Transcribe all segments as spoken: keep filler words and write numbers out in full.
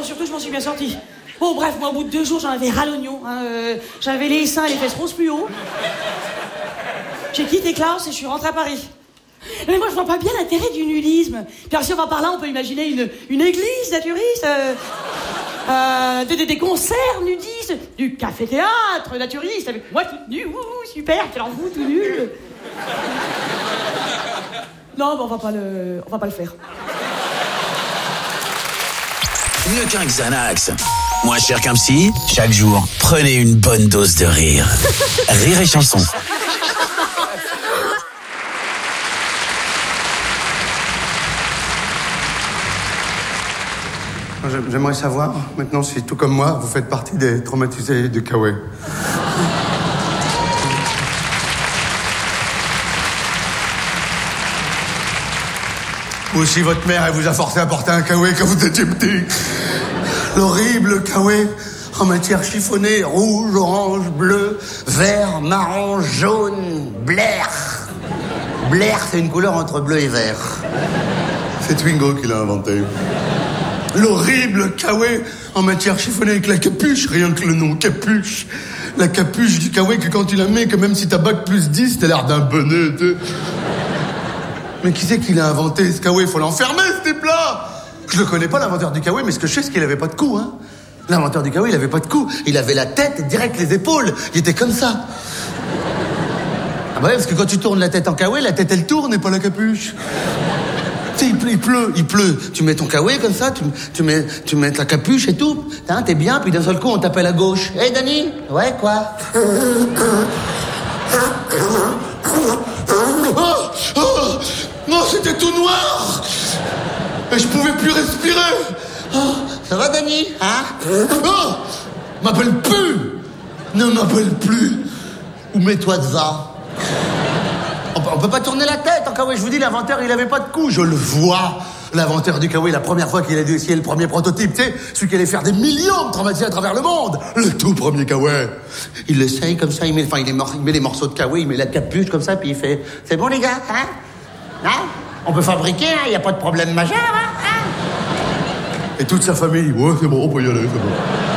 non, surtout, je m'en suis bien sortie. Bon, bref, moi, au bout de deux jours, j'en avais ras l'oignon. Hein, euh, j'avais les seins et les fesses roses plus haut. J'ai quitté Klaus et je suis rentrée à Paris. Mais moi, je vois pas bien l'intérêt du nudisme. Puis alors, si on va par là, on peut imaginer une, une église naturiste, euh, euh, des, des concerts nudistes, du café-théâtre naturiste, avec moi toute nue, ouh, super, quel envou tout nul. Non, mais on va pas le, on va pas le faire. Mieux qu'un Xanax. Moins cher qu'un psy, chaque jour, prenez une bonne dose de rire. Rire et chanson. J'aimerais savoir, maintenant, si tout comme moi, vous faites partie des traumatisés du Kawaii. Ou si votre mère, elle vous a forcé à porter un Kawaii quand vous étiez petit. L'horrible Kawaii en matière chiffonnée, rouge, orange, bleu, vert, marron, jaune, blair. Blair, c'est une couleur entre bleu et vert. C'est Twingo qui l'a inventé. L'horrible Kawaii en matière chiffonnée avec la capuche, rien que le nom, capuche. La capuche du Kawaii que quand tu la mets, que même si t'as bac plus dix, t'as l'air d'un bonnet, tu sais. Mais qui c'est qui l'a inventé, ce Kawaii? Faut l'enfermer, ce type-là. Je le connais pas, l'inventeur du Kawaii, mais ce que je sais, c'est qu'il avait pas de cou, hein. L'inventeur du Kawaii, il avait pas de cou. Il avait la tête et direct les épaules. Il était comme ça. Ah bah ouais, parce que quand tu tournes la tête en Kawaii, la tête, elle tourne et pas la capuche. Tu sais, il pleut, il pleut, il pleut. Tu mets ton Kawaii comme ça, tu, tu, mets, tu mets la capuche et tout. Hein, t'es bien, puis d'un seul coup, on t'appelle à gauche. Hé, hey, Dani? Ouais, quoi? Oh, oh, non, c'était tout noir. Et je pouvais plus respirer. Oh, ça va, Dani? Hein? Oh, m'appelle plus. Ne m'appelle plus. Ou mets-toi devant. On peut, on peut pas tourner la tête en Kawaii. Je vous dis, l'inventeur, il avait pas de cou. Je le vois. L'inventeur du Kawaii, la première fois qu'il a dû essayer le premier prototype, tu sais, celui qui allait faire des millions de traumatisés à travers le monde. Le tout premier Kawaii. Il l'essaye comme ça, il met, enfin, il, mor- il met les morceaux de Kawaii, il met la capuche comme ça, puis il fait, c'est bon, les gars, hein? Hein? On peut fabriquer, hein? Il y a pas de problème majeur, hein? Hein? Et toute sa famille, ouais, c'est bon, on peut y aller, c'est bon.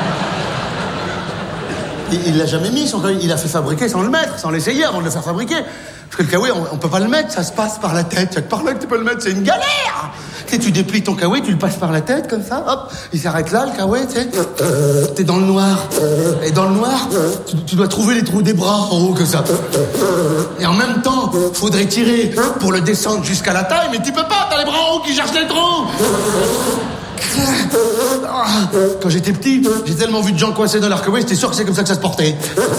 Il, il l'a jamais mis, son Kawaii. Il l'a fait fabriquer sans le mettre, sans l'essayer avant de le faire fabriquer. Parce que le Kawaii, on, on peut pas le mettre, ça se passe par la tête. C'est par là que tu peux le mettre, c'est une galère. Tu sais, tu déplies ton Kawaii, tu le passes par la tête, comme ça, hop, il s'arrête là, le Kawaii, tu sais. T'es dans le noir. Et dans le noir, tu, tu dois trouver les trous des bras en haut, comme ça. Et en même temps, faudrait tirer pour le descendre jusqu'à la taille, mais tu peux pas, t'as les bras en haut qui cherchent les trous. Quand j'étais petit, j'ai tellement vu de gens coincés dans leur Kawaii, j'étais sûr que c'est comme ça que ça se portait.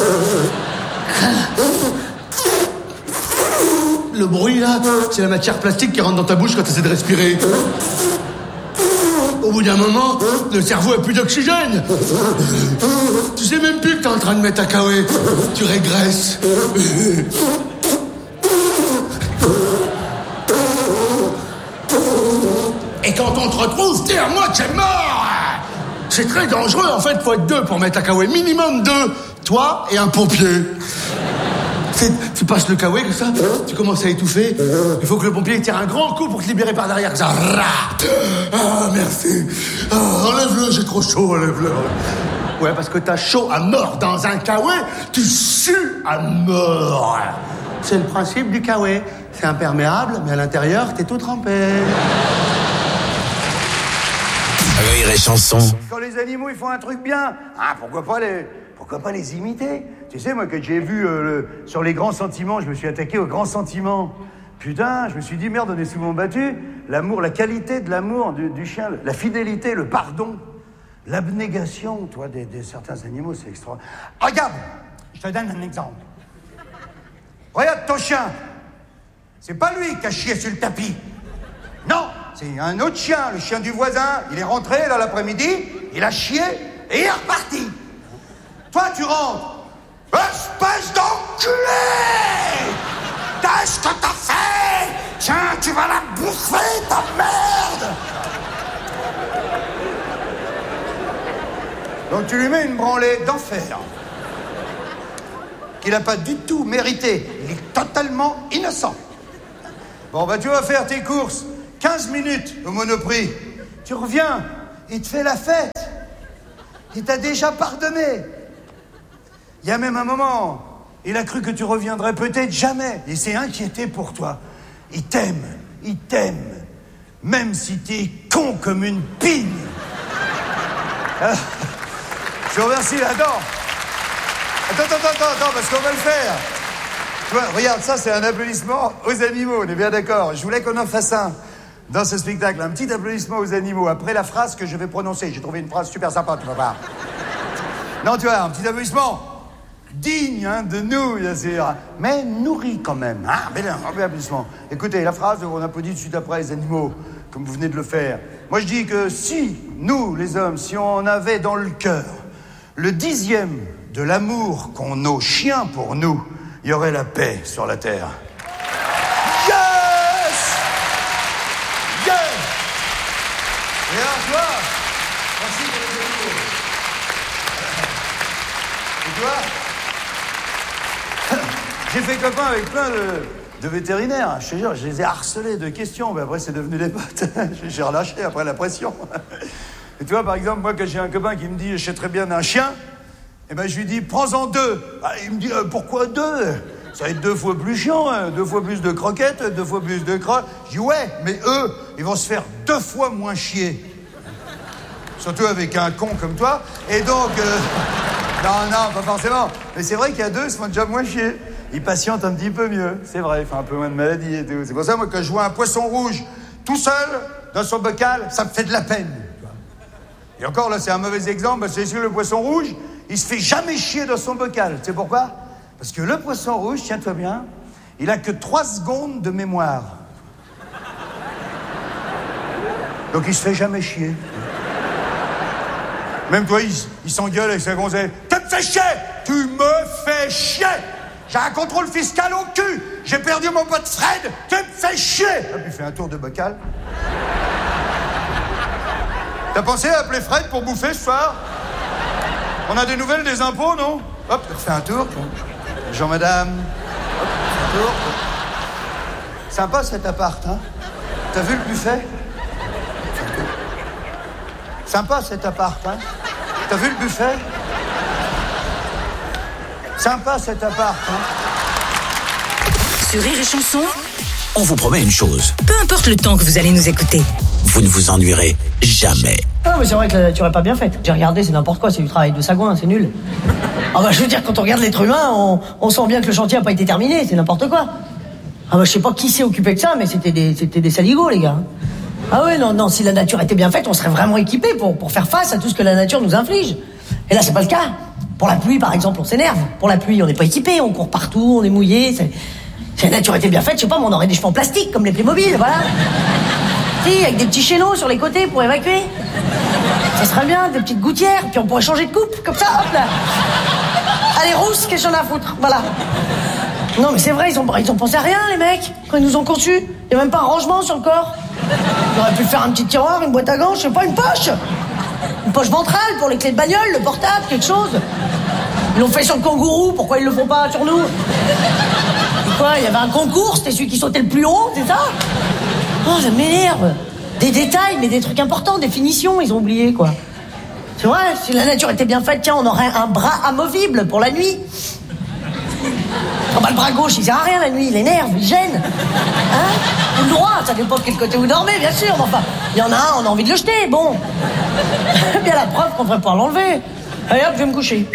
Le bruit, là, c'est la matière plastique qui rentre dans ta bouche quand tu essaies de respirer. Au bout d'un moment, le cerveau a plus d'oxygène. Tu sais même plus que t'es en train de mettre un Kawaii. Tu régresses. Et quand on te retrouve, t'es à moitié mort. C'est très dangereux, en fait, faut être deux pour mettre un Kawaii. Minimum deux. Toi et un pompier. C'est, tu passes le Kawaii comme ça, tu commences à étouffer. Il faut que le pompier tire un grand coup pour te libérer par derrière. Ça, ah, merci. Ah, enlève-le, j'ai trop chaud, enlève-le. Ouais, parce que t'as chaud à mort dans un Kawaii, tu sues à mort. C'est le principe du Kawaii. C'est imperméable, mais à l'intérieur, t'es tout trempé. Rire et chanson. Quand les animaux ils font un truc bien, ah, pourquoi pas les, pourquoi pas les imiter? Tu sais, moi, que j'ai vu euh, le, sur les grands sentiments, je me suis attaqué aux grands sentiments. Putain, je me suis dit, merde, on est souvent battu. L'amour, la qualité de l'amour du, du chien, la fidélité, le pardon, l'abnégation, toi, des, des certains animaux, c'est extra. Regarde, je te donne un exemple. Regarde ton chien. C'est pas lui qui a chié sur le tapis. Non, c'est un autre chien, le chien du voisin. Il est rentré là l'après-midi, il a chié et il est reparti. Toi, tu rentres. Espèce d'enculé! Qu'est-ce que t'as fait? Tiens, tu vas la bouffer, ta merde! Donc tu lui mets une branlée d'enfer. Qu'il n'a pas du tout mérité. Il est totalement innocent. Bon, bah tu vas faire tes courses. quinze minutes au Monoprix. Tu reviens. il te fait la fête. Il t'a déjà pardonné. Il y a même un moment, il a cru que tu reviendrais peut-être jamais. Il s'est inquiété pour toi. Il t'aime, il t'aime. Même si t'es con comme une pigne. Alors, je vous remercie, attends. Attends, attends, attends, attends, parce qu'on va le faire. Tu vois, regarde, ça c'est un applaudissement aux animaux, on est bien d'accord. Je voulais qu'on en fasse un dans ce spectacle. Un petit applaudissement aux animaux après la phrase que je vais prononcer. J'ai trouvé une phrase super sympa, tu vas voir. Non, tu vois, un petit applaudissement digne hein, de nous, bien sûr, mais nourri quand même. Ah, mais non, un petit applaudissement. Écoutez, la phrase, on applaudit tout de suite après les animaux, comme vous venez de le faire. Moi, je dis que si, nous, les hommes, si on avait dans le cœur le dixième de l'amour qu'ont nos chiens pour nous, il y aurait la paix sur la terre. Yes! Yes! Et alors, toi, merci pour les animaux. Et toi, j'ai fait copain avec plein de, de vétérinaires. Je te jure, je les ai harcelés de questions, mais après, c'est devenu des potes. J'ai relâché après la pression. Et tu vois, par exemple, moi, quand j'ai un copain qui me dit « je sais très bien d'un chien », eh ben, je lui dis « prends-en deux ». Ah, il me dit euh, « pourquoi deux ? Ça va être deux fois plus chiant, hein, deux fois plus de croquettes, deux fois plus de crottes. » Je dis « ouais, mais eux, ils vont se faire deux fois moins chier. » Surtout avec un con comme toi. Et donc... Euh... Non, non, pas forcément. Mais c'est vrai qu'il y a deux, ils se font déjà moins chier. Ils patientent un petit peu mieux. C'est vrai, ils font un peu moins de maladies et tout. C'est pour ça, moi, quand je vois un poisson rouge tout seul dans son bocal, ça me fait de la peine. Et encore, là, c'est un mauvais exemple, parce que c'est sûr, le poisson rouge, il se fait jamais chier dans son bocal. Tu sais pourquoi ? Parce que le poisson rouge, tiens-toi bien, il a que trois secondes de mémoire. Donc il se fait jamais chier. Même toi, il, il s'engueule avec sa gonzesse. Tu me fais chier! Tu me fais chier! J'ai un contrôle fiscal au cul! J'ai perdu mon pote Fred! Tu me fais chier! Et puis il fait un tour de bocal. T'as pensé à appeler Fred pour bouffer ce soir? On a des nouvelles des impôts, non? Hop, fais un tour. Bonjour madame. Hop, fais un tour. Sympa cet appart, hein? T'as vu le buffet? Sympa cet appart, hein? T'as vu le buffet? Sympa cet appart, hein? Sur Rire et Chanson, on vous promet une chose. Peu importe le temps que vous allez nous écouter, vous ne vous ennuierez jamais. Ah mais c'est vrai que la nature est pas bien faite. J'ai regardé, c'est n'importe quoi, c'est du travail de sagouin, c'est nul. Ah bah je veux dire, quand on regarde l'être humain, on, on sent bien que le chantier a pas été terminé, c'est n'importe quoi. Ah bah je sais pas qui s'est occupé de ça, mais c'était des, c'était des saligots, les gars. Ah ouais, non, non, si la nature était bien faite, on serait vraiment équipés pour, pour faire face à tout ce que la nature nous inflige. Et là, c'est pas le cas. Pour la pluie, par exemple, on s'énerve. Pour la pluie, on n'est pas équipé, on court partout, on est mouillé. C'est... Si la nature était bien faite, je sais pas, mais on aurait des cheveux en plastique, comme les Playmobil, voilà. Si, avec des petits chaînons sur les côtés pour évacuer. Ça serait bien, des petites gouttières, puis on pourrait changer de coupe, comme ça, hop là. Allez, rousse, qu'est-ce qu'on a à foutre, voilà. Non, mais c'est vrai, ils ont, ils ont pensé à rien, les mecs, quand ils nous ont conçus. Il n'y a même pas un rangement sur le corps. On aurait pu faire un petit tiroir, une boîte à gants, je sais pas, une poche. Une poche ventrale pour les clés de bagnole, le portable, quelque chose. Ils l'ont fait sur le kangourou, pourquoi ils le font pas sur nous? Et quoi, il y avait un concours, c'était celui qui sautait le plus haut, c'est ça? Oh, ça m'énerve. Des détails, mais des trucs importants, des finitions, ils ont oublié, quoi. C'est vrai, si la nature était bien faite, tiens, on aurait un bras amovible pour la nuit. Oh bah le bras gauche, il sert à rien la nuit, il énerve, il gêne. Hein? Ou le droit, ça dépend de quel côté vous dormez, bien sûr, mais enfin, il y en a un, on a envie de le jeter, bon. Bien la preuve qu'on devrait pouvoir l'enlever. Allez hop, je vais me coucher.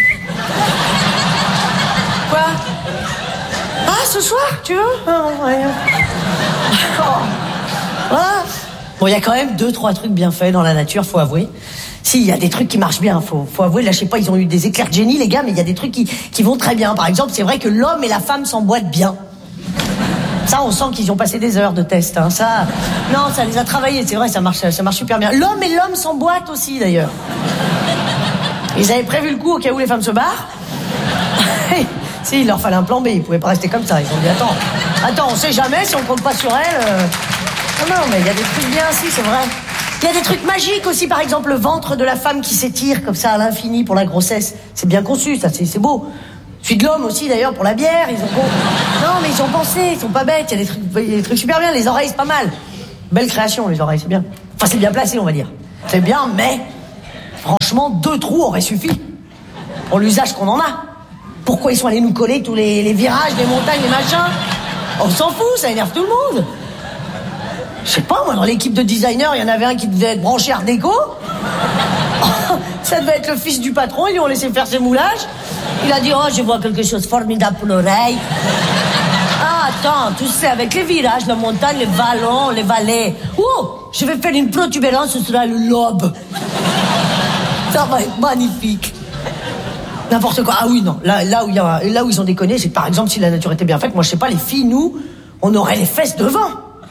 Quoi? Ah, ce soir, tu veux? Oh, ouais. Oh. Voilà. Bon, il y a quand même deux, trois trucs bien faits dans la nature, faut avouer. Si, il y a des trucs qui marchent bien, faut, faut avouer, là, je sais pas, ils ont eu des éclairs de génie, les gars, mais il y a des trucs qui, qui vont très bien. Par exemple, c'est vrai que l'homme et la femme s'emboîtent bien. Ça, on sent qu'ils ont passé des heures de test, hein. Ça, non, ça les a travaillés, c'est vrai, ça marche, ça marche super bien. L'homme et l'homme s'emboîtent aussi, d'ailleurs. Ils avaient prévu le coup au cas où les femmes se barrent. Si, il leur fallait un plan B, ils pouvaient pas rester comme ça. Ils ont dit, attends, attends, on sait jamais si on compte pas sur elle. Euh... Non, non, mais il y a des trucs bien, si, c'est vrai. Il y a des trucs magiques aussi, par exemple, le ventre de la femme qui s'étire comme ça à l'infini pour la grossesse. C'est bien conçu, ça, c'est, c'est beau. Celui de l'homme aussi, d'ailleurs, pour la bière, ils ont... Non, mais ils ont pensé, ils sont pas bêtes, il y a des trucs, il y a des trucs super bien. Les oreilles, c'est pas mal. Belle création, les oreilles, c'est bien. Enfin, c'est bien placé, on va dire. c'est bien, mais franchement, deux trous auraient suffi pour l'usage qu'on en a. Pourquoi ils sont allés nous coller tous les, les virages, les montagnes, les machins? On s'en fout, ça énerve tout le monde. Je sais pas, moi, dans l'équipe de designers, il y en avait un qui devait être branché Art déco. Ça devait être le fils du patron, ils lui ont laissé faire ses moulages. Il a dit, oh, je vois quelque chose de formidable pour l'oreille. Ah, attends, tu sais, avec les virages, la montagne, les vallons, les vallées. Oh, je vais faire une protubérance, ce sera le lobe. Ça va être magnifique. N'importe quoi. Ah oui, non. Là, là, où y a, là où ils ont déconné, c'est que, par exemple, si la nature était bien faite, moi, je sais pas, les filles, nous, on aurait les fesses devant.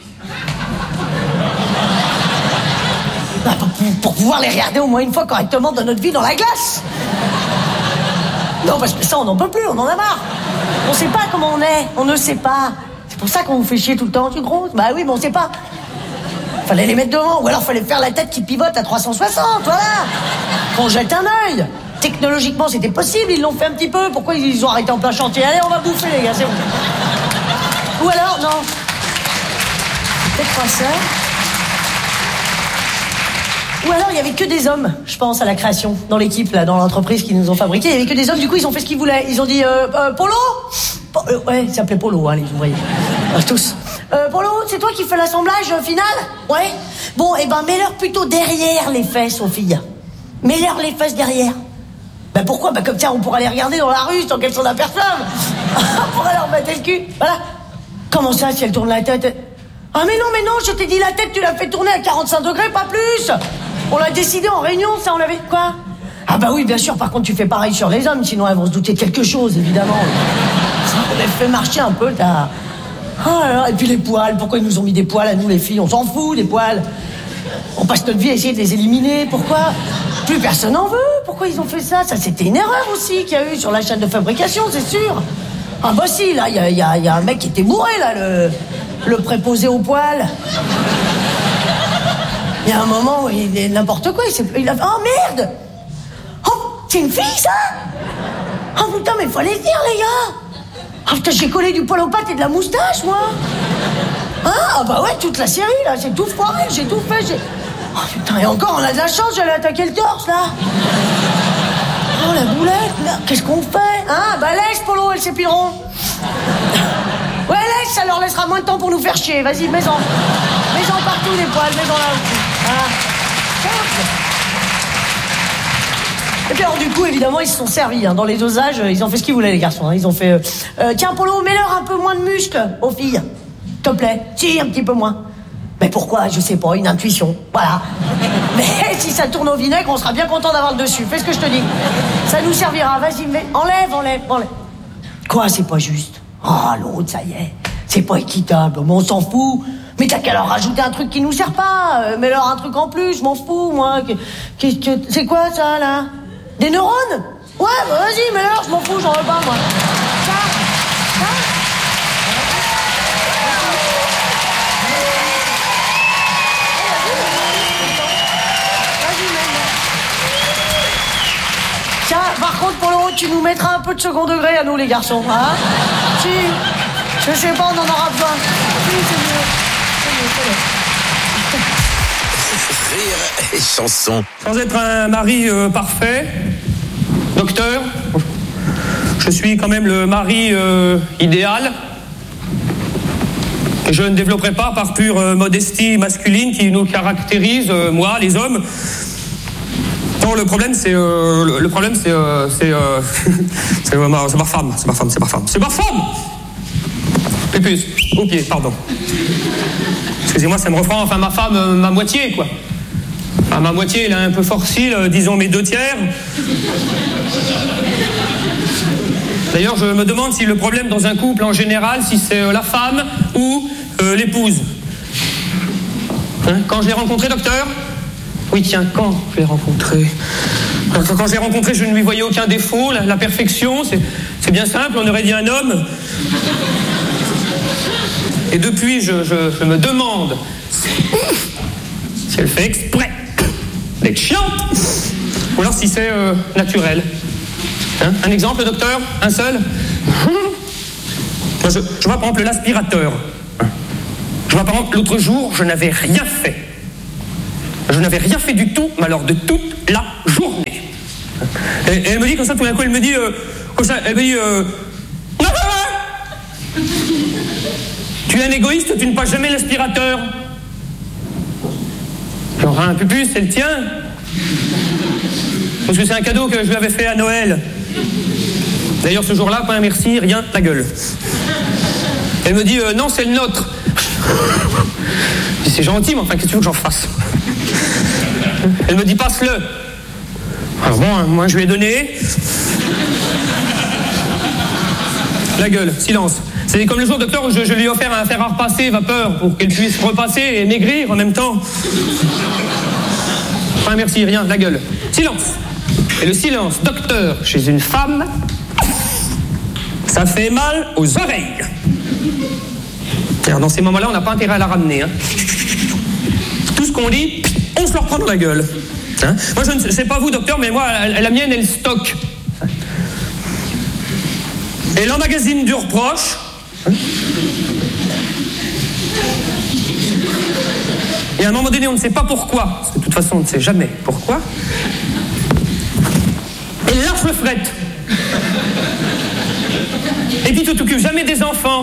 Bah, pour, pour pouvoir les regarder au moins une fois correctement dans notre vie dans la glace. Non, parce que ça, on n'en peut plus, on en a marre. On sait pas comment on est, on ne sait pas. C'est pour ça qu'on vous fait chier tout le temps, tu grosse. Bah oui, mais on sait pas. Fallait les mettre devant, ou alors fallait faire la tête qui pivote à trois cent soixante, voilà. Qu'on jette un œil. Technologiquement, c'était possible, ils l'ont fait un petit peu. Pourquoi ils ont arrêté en plein chantier? Allez, on va bouffer, les gars, c'est bon. Ou alors, non. Peut-être pas ça. Ou alors, il y avait que des hommes, je pense, à la création, dans l'équipe, là, dans l'entreprise qu'ils nous ont fabriqué. Il y avait que des hommes, du coup, ils ont fait ce qu'ils voulaient. Ils ont dit, euh, euh Polo po euh, Ouais, il s'appelait Polo, hein, les vous voyez. Euh, tous. Euh, Polo, c'est toi qui fais l'assemblage euh, final? Ouais. Bon, eh ben, mets-leur plutôt derrière les fesses aux filles. Mets-leur les fesses derrière. Ben pourquoi? Ben comme ça, on pourra les regarder dans la rue sans qu'elles s'en aperçoivent. On pourra leur mettre le cul. Voilà. Comment ça, si elles tournent la tête? Ah mais non, mais non, je t'ai dit la tête, tu l'as fait tourner à quarante-cinq degrés, pas plus. On l'a décidé en réunion, ça, on l'avait... Quoi? Ah bah oui, bien sûr, par contre, tu fais pareil sur les hommes, sinon elles vont se douter de quelque chose, évidemment. On les fait marcher un peu, t'as... Oh là là, et puis les poils, pourquoi ils nous ont mis des poils à nous, les filles? On s'en fout, des poils. On passe notre vie à essayer de les éliminer, pourquoi? Plus personne en veut, pourquoi ils ont fait ça? Ça, c'était une erreur aussi qu'il y a eu sur la chaîne de fabrication, c'est sûr. Ah bah si, là, il y a, y, a, y a un mec qui était bourré, là, le, le préposé aux poils. Il y a un moment où il est n'importe quoi, il s'est... Il a... Oh merde! Oh, c'est une fille, ça? Oh putain, mais il faut aller le dire, les gars! Ah putain, j'ai collé du poil aux pattes et de la moustache, moi! Hein? Ah bah ouais, toute la série, là, c'est tout foiré, j'ai tout fait, j'ai... Oh putain, et encore, on a de la chance, j'allais attaquer le torse, là! Oh, la boulette, là, qu'est-ce qu'on fait? Hein? Bah laisse, Polo, elles s'épileront! Ouais, laisse, ça leur laissera moins de temps pour nous faire chier, vas-y, mets-en! Mets-en partout, les poils, mets-en là aussi! Voilà. Et puis alors du coup évidemment ils se sont servis hein. Dans les dosages ils ont fait ce qu'ils voulaient les garçons hein. Ils ont fait euh, euh, tiens Polo mets-leur un peu moins de muscles aux filles s'il te plaît, si un petit peu moins. Mais pourquoi? Je sais pas, une intuition, voilà. Mais si ça tourne au vinaigre on sera bien content d'avoir le dessus. Fais ce que je te dis, ça nous servira. Vas-y, mets... enlève, enlève, enlève. Quoi, c'est pas juste? Oh l'autre ça y est, c'est pas équitable. Mais on s'en fout. Mais t'as qu'à leur rajouter un truc qui nous sert pas. Euh, mets-leur un truc en plus, je m'en fous, moi. Qu'est-ce que... C'est quoi, ça, là? Des neurones? Ouais, bah vas-y, mets-leur, je m'en fous, j'en veux pas, moi. Ça, ça. Vas-y, mets-le. Tiens, par contre, pour le haut, tu nous mettras un peu de second degré à nous, les garçons, hein? Si. Je sais pas, on en aura besoin. Si, c'est mieux. Rire et chanson. Sans être un mari euh, parfait, docteur, je suis quand même le mari euh, idéal. Et je ne développerai pas par pure euh, modestie masculine qui nous caractérise, euh, moi, les hommes. Non, le problème, c'est euh, le, le problème, c'est euh, c'est euh, c'est euh, ma, c'est ma femme, c'est ma femme, c'est ma femme, c'est ma femme. Pépus, au pied, pardon. Excusez-moi, ça me reprend, enfin ma femme, euh, ma moitié, quoi. Enfin, ma moitié, elle est un peu forcile, euh, disons mes deux tiers. D'ailleurs, je me demande si le problème dans un couple, en général, si c'est euh, la femme ou euh, l'épouse. Hein, quand je l'ai rencontré, docteur? Oui, tiens, quand je l'ai rencontré? Quand je l'ai rencontré, je ne lui voyais aucun défaut, la, la perfection, c'est, c'est bien simple, on aurait dit un homme. Et depuis, je, je, je me demande si elle fait exprès d'être chiante ou alors si c'est euh, naturel. Hein? Un exemple, docteur? Un seul? je, je vois par exemple l'aspirateur. Je vois par exemple l'autre jour, je n'avais rien fait. Je n'avais rien fait du tout, mais alors de toute la journée. Et, et elle me dit comme ça, tout d'un coup, elle me dit, euh, comme ça, elle me dit, euh, non, non, non. Tu es un égoïste, tu ne passes jamais l'aspirateur. Genre un pupus, c'est le tien. Parce que c'est un cadeau que je lui avais fait à Noël. D'ailleurs, ce jour-là, pas un merci, rien, ta gueule. Elle me dit, euh, non, c'est le nôtre. C'est gentil, mais enfin, qu'est-ce que tu veux que j'en fasse? Elle me dit, passe-le. Alors bon, hein, moi je lui ai donné. La gueule, silence. C'est comme le jour, docteur, où je, je lui ai offert un fer à repasser vapeur pour qu'elle puisse repasser et maigrir en même temps. Enfin, merci, rien, la gueule. Silence. Et le silence, docteur, chez une femme, ça fait mal aux oreilles. Alors, dans ces moments-là, on n'a pas intérêt à la ramener. Hein. Tout ce qu'on dit, on se le reprend dans la gueule. Hein. Moi, je ne sais pas vous, docteur, mais moi, la, la mienne, elle stocke. Elle emmagasine du reproche. Hein. Et à un moment donné, on ne sait pas pourquoi, parce que de toute façon, on ne sait jamais pourquoi. Elle lâche le fret. Et puis, tu t'occupes jamais des enfants.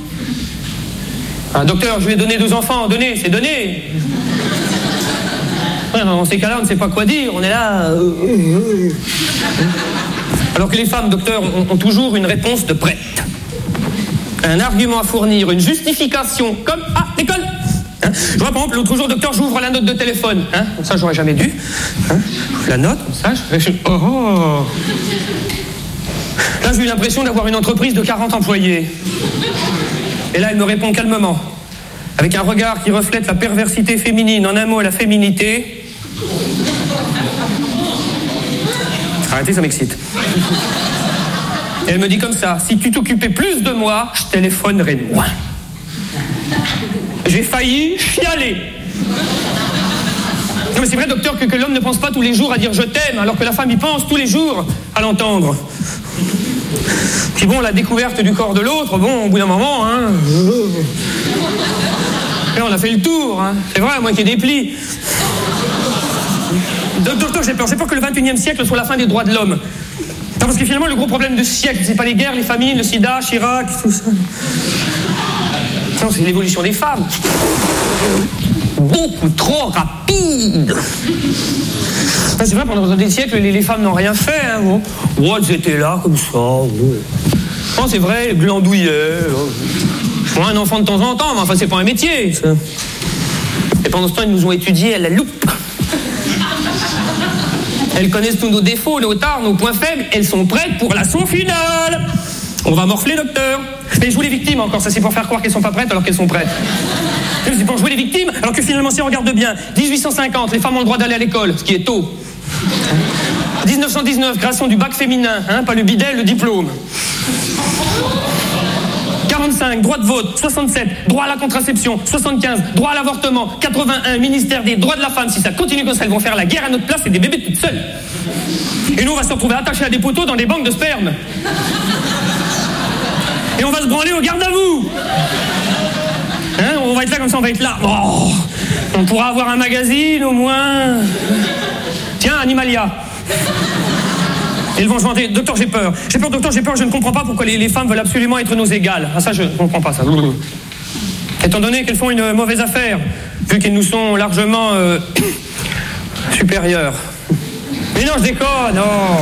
Un docteur, je lui ai donné deux enfants, donné, c'est donné. Ouais, dans ces cas-là, on ne sait pas quoi dire, on est là... Euh... Alors que les femmes, docteur, ont, ont toujours une réponse de prête. Un argument à fournir, une justification, comme « Ah, l'école !» hein. Je vois, par exemple, l'autre jour, docteur, j'ouvre la note de téléphone. Hein. Ça, j'aurais jamais dû. Hein. La note, comme ça, je fais... Oh, oh. Là, j'ai eu l'impression d'avoir une entreprise de quarante employés. Et là, elle me répond calmement, avec un regard qui reflète la perversité féminine, en un mot, la féminité. Arrêtez, ça m'excite. Et elle me dit comme ça, si tu t'occupais plus de moi, je téléphonerais moins. J'ai failli chialer. Non mais c'est vrai, docteur, que, que l'homme ne pense pas tous les jours à dire je t'aime, alors que la femme y pense tous les jours à l'entendre. Puis bon, la découverte du corps de l'autre, bon, au bout d'un moment, hein... Et on a fait le tour, hein. C'est vrai, moi qui ai des plis. Docteur, j'ai peur, j'ai peur que le vingt et unième siècle soit la fin des droits de l'homme. Non, parce que finalement, le gros problème de ce siècle, c'est pas les guerres, les famines, le sida, Chirac, tout ça. Non, c'est l'évolution des femmes. Beaucoup trop rapide. C'est vrai, pendant des siècles, les, les femmes n'ont rien fait. Hein, bon. Oh, elles étaient là, comme ça. Oh. Non, c'est vrai, elles glandouillaient. Bon, un enfant de temps en temps, mais enfin, c'est pas un métier. Ça. Et pendant ce temps, ils nous ont étudiés à la loupe. Elles connaissent tous nos défauts, nos tares, nos points faibles. Elles sont prêtes pour la son finale. On va morfler, docteur. Mais jouer les victimes encore, ça c'est pour faire croire qu'elles sont pas prêtes alors qu'elles sont prêtes. C'est pour jouer les victimes, alors que finalement, si on regarde bien, dix-huit cent cinquante, les femmes ont le droit d'aller à l'école, ce qui est tôt. dix-neuf cent dix-neuf, création du bac féminin, hein, pas le bidet, le diplôme. quarante-cinq, droit de vote. soixante-sept, droit à la contraception. soixante-quinze, droit à l'avortement. quatre-vingt-un, ministère des droits de la femme. Si ça continue comme ça, elles vont faire la guerre à notre place et des bébés toutes seules. Et nous, on va se retrouver attachés à des poteaux dans des banques de sperme. Et on va se branler au garde à vous. Hein, on va être là comme ça, on va être là. Oh, on pourra avoir un magazine au moins. Tiens, Animalia. Et ils vont se vanter. Docteur, j'ai peur. J'ai peur, docteur, j'ai peur. Je ne comprends pas pourquoi les, les femmes veulent absolument être nos égales. Ah, ça, je ne comprends pas, ça. Étant donné qu'elles font une mauvaise affaire, vu qu'elles nous sont largement euh, supérieures. Mais non, je déconne, non.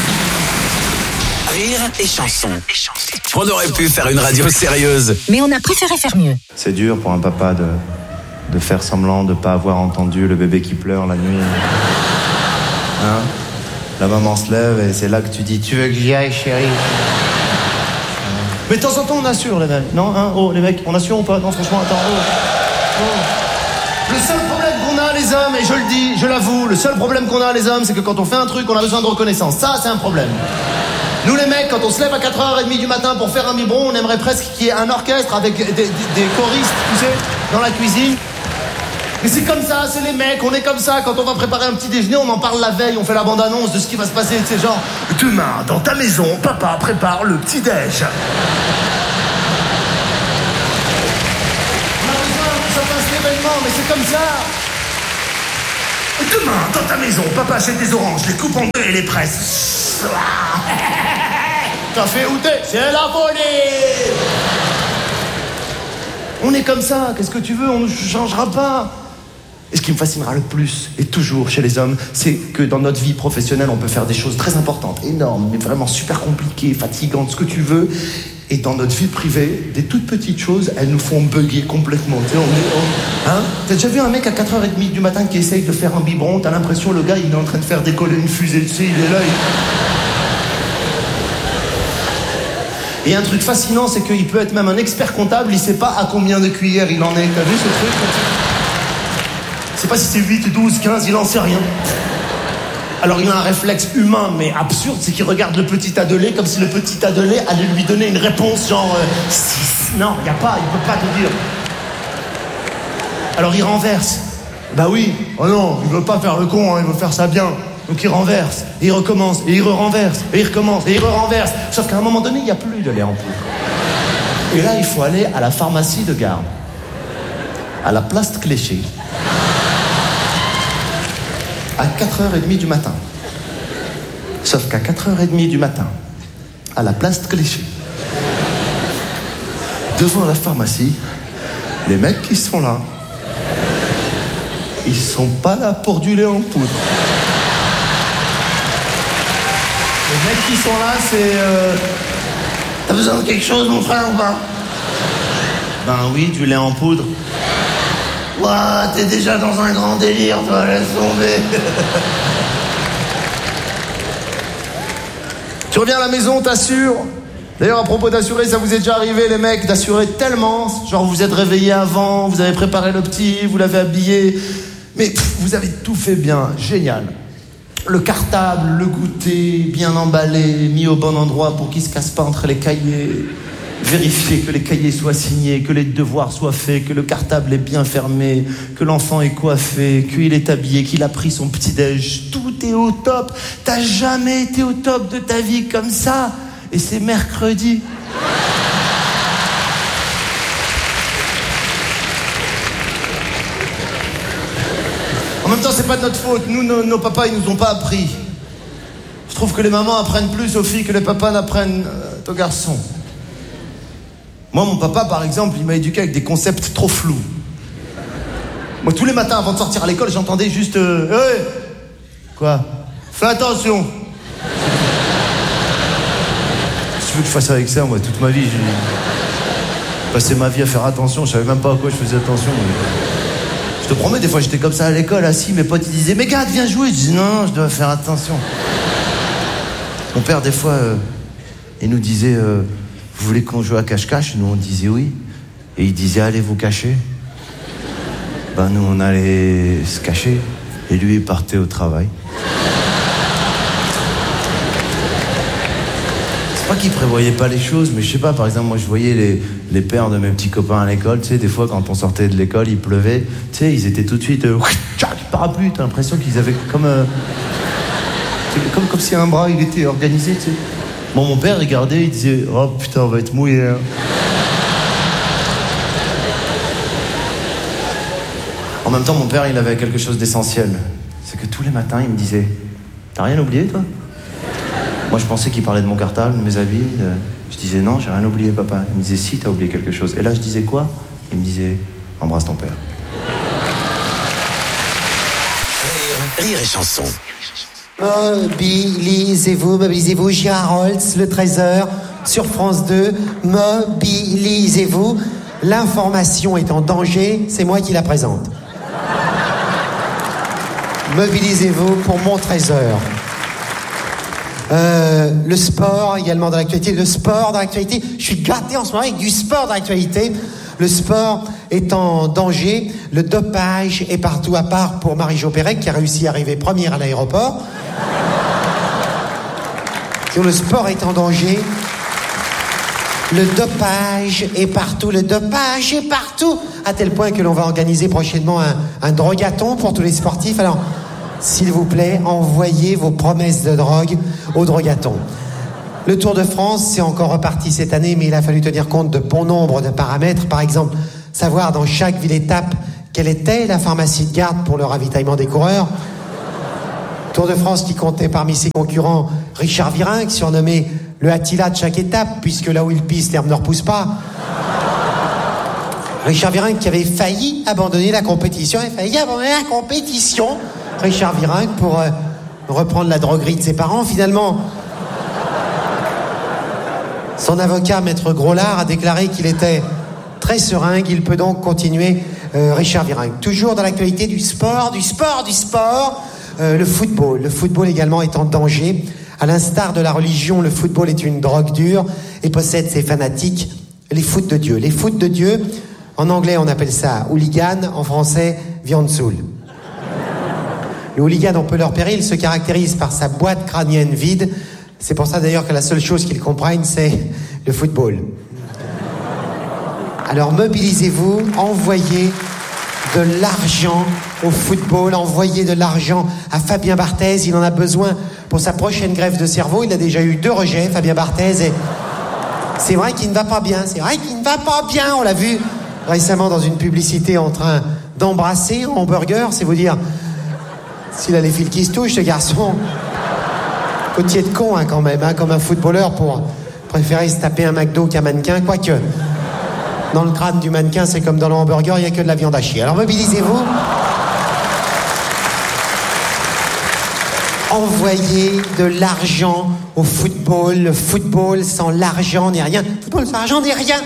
Rire et chanson. On aurait pu faire une radio sérieuse. Mais on a préféré faire mieux. C'est dur pour un papa de, de faire semblant de ne pas avoir entendu le bébé qui pleure la nuit. Hein? La maman se lève et c'est là que tu dis « Tu veux que j'y aille, chérie ?» Mais de temps en temps, on assure, les mecs. Non, hein? Oh, les mecs, on assure ou pas? Non, franchement, attends, oh. Oh. Le seul problème qu'on a, les hommes, et je le dis, je l'avoue, le seul problème qu'on a, les hommes, c'est que quand on fait un truc, on a besoin de reconnaissance. Ça, c'est un problème. Nous, les mecs, quand on se lève à quatre heures trente du matin pour faire un biberon, on aimerait presque qu'il y ait un orchestre avec des, des, des choristes, tu sais, dans la cuisine. Mais c'est comme ça, c'est les mecs, on est comme ça. Quand on va préparer un petit déjeuner, on en parle la veille, on fait la bande-annonce de ce qui va se passer. C'est genre, demain, dans ta maison, papa prépare le petit-déj. On a besoin que ça fasse l'événement, mais c'est comme ça. Demain, dans ta maison, papa achète des oranges, les coupe en deux et les presse. Café ou thé, c'est la folie. On est comme ça, qu'est-ce que tu veux, on ne changera pas. Et ce qui me fascinera le plus, et toujours chez les hommes, c'est que dans notre vie professionnelle, on peut faire des choses très importantes, énormes, mais vraiment super compliquées, fatigantes, ce que tu veux. Et dans notre vie privée, des toutes petites choses, elles nous font bugger complètement. Tu sais, on est, on... Hein? T'as déjà vu un mec à quatre heures trente du matin qui essaye de faire un biberon, t'as l'impression le gars, il est en train de faire décoller une fusée, tu sais, il est là, il... Et un truc fascinant, c'est qu'il peut être même un expert comptable, il sait pas à combien de cuillères il en est. T'as vu ce truc? Je sais pas si c'est huit, douze, quinze, il en sait rien. Alors il a un réflexe humain, mais absurde, c'est qu'il regarde le petit tas de lait comme si le petit tas de lait allait lui donner une réponse genre euh, six. Non, il n'y a pas, il peut pas te dire. Alors il renverse. Bah oui, oh non, il veut pas faire le con, hein, il veut faire ça bien. Donc il renverse, et il recommence, et il re-renverse, et il recommence, et il re-renverse. Sauf qu'à un moment donné, il n'y a plus de lait en poudre. Et là, il faut aller à la pharmacie de Garde, à la place de Cléchy, à quatre heures trente du matin. Sauf qu'à quatre heures trente du matin, à la place de Clichy, devant la pharmacie, les mecs qui sont là, ils sont pas là pour du lait en poudre. Les mecs qui sont là, c'est... Euh... T'as besoin de quelque chose, mon frère, ou pas? Ben oui, du lait en poudre. Ouah, t'es déjà dans un grand délire, toi, laisse tomber. Tu reviens à la maison, t'assures. D'ailleurs, à propos d'assurer, ça vous est déjà arrivé, les mecs, d'assurer tellement. Genre, vous êtes réveillés avant, vous avez préparé le petit, vous l'avez habillé. Mais pff, vous avez tout fait bien, génial. Le cartable, le goûter, bien emballé, mis au bon endroit pour qu'il se casse pas entre les cahiers. Vérifier que les cahiers soient signés, que les devoirs soient faits, que le cartable est bien fermé, que l'enfant est coiffé, qu'il est habillé, qu'il a pris son petit-déj. Tout est au top. T'as jamais été au top de ta vie comme ça. Et c'est mercredi. En même temps, c'est pas de notre faute. Nous, nos, nos papas, ils nous ont pas appris. Je trouve que les mamans apprennent plus aux filles que les papas n'apprennent euh, aux garçons. Moi, mon papa, par exemple, il m'a éduqué avec des concepts trop flous. Moi, tous les matins, avant de sortir à l'école, j'entendais juste... Euh, hey, quoi? Fais attention. Si tu veux que je fasse avec ça, moi, toute ma vie, j'ai passé ma vie à faire attention. Je savais même pas à quoi je faisais attention. Mais... Je te promets, des fois, j'étais comme ça à l'école, assis, mes potes, ils disaient « Mais gars, viens jouer !» Je dis « Non, je dois faire attention. » Mon père, des fois, euh, il nous disait... Euh, Vous voulez qu'on joue à cache-cache? Nous, on disait oui. Et il disait, allez vous cacher. Ben, nous, on allait se cacher. Et lui, il partait au travail. C'est pas qu'il prévoyait pas les choses, mais je sais pas, par exemple, moi, je voyais les, les pères de mes petits copains à l'école, tu sais, des fois, quand on sortait de l'école, il pleuvait, tu sais, ils étaient tout de suite, euh, parapluie, t'as l'impression qu'ils avaient comme, euh, comme, comme si un bras, il était organisé, tu sais. Bon, mon père regardait, il disait « Oh putain, on va être mouillé. Hein. » En même temps, mon père, il avait quelque chose d'essentiel. C'est que tous les matins, il me disait « T'as rien oublié, toi ?» Moi, je pensais qu'il parlait de mon cartable, de mes habits. De... Je disais « Non, j'ai rien oublié, papa. » Il me disait « Si, t'as oublié quelque chose. » Et là, je disais « Quoi ?» Il me disait « Embrasse ton père. » Rire et chanson. Mobilisez-vous, mobilisez-vous, Gérard Holtz, le treize heures, sur France deux. Mobilisez-vous. L'information est en danger, c'est moi qui la présente. Mobilisez-vous pour mon treize heures. Euh, le sport également dans l'actualité. Le sport dans l'actualité. Je suis gâté en ce moment avec du sport dans l'actualité. Le sport est en danger. Le dopage est partout, à part pour Marie-Jo Pérec qui a réussi à arriver première à l'aéroport. Le sport est en danger. Le dopage est partout. Le dopage est partout. À tel point que l'on va organiser prochainement un, un drogathon pour tous les sportifs. Alors, s'il vous plaît, envoyez vos promesses de drogue au drogathon. Le Tour de France, c'est encore reparti cette année, mais il a fallu tenir compte de bon nombre de paramètres. Par exemple, savoir dans chaque ville-étape quelle était la pharmacie de garde pour le ravitaillement des coureurs. Tour de France qui comptait parmi ses concurrents Richard Virenque, surnommé le Attila de chaque étape, puisque là où il pisse, l'herbe ne repousse pas. Richard Virenque qui avait failli abandonner la compétition, il a failli abandonner la compétition, Richard Virenque, pour euh, reprendre la droguerie de ses parents. Finalement, son avocat, Maître Groslard, a déclaré qu'il était très serein, qu'il peut donc continuer, euh, Richard Virenque. Toujours dans l'actualité du sport, du sport, du sport, euh, le football. Le football également est en danger. À l'instar de la religion, le football est une drogue dure et possède ses fanatiques, les foot de Dieu. Les foot de Dieu, en anglais on appelle ça hooligan, en français viande saoule. Le hooligan, on peut leur péril, se caractérise par sa boîte crânienne vide. C'est pour ça d'ailleurs que la seule chose qu'ils comprennent, c'est le football. Alors mobilisez-vous, envoyez de l'argent au football, envoyez de l'argent à Fabien Barthez, il en a besoin pour sa prochaine greffe de cerveau. Il a déjà eu deux rejets, Fabien Barthez, et c'est vrai qu'il ne va pas bien, c'est vrai qu'il ne va pas bien, on l'a vu récemment dans une publicité en train d'embrasser un hamburger, c'est vous dire s'il a les fils qui se touchent, ce garçon. Côtier de con, hein, quand même, hein, comme un footballeur pour préférer se taper un McDo qu'un mannequin, quoique dans le crâne du mannequin, c'est comme dans le hamburger, il n'y a que de la viande à chier. Alors mobilisez-vous. Envoyez de l'argent au football. Le football sans l'argent n'est rien. Le football sans l'argent n'est rien.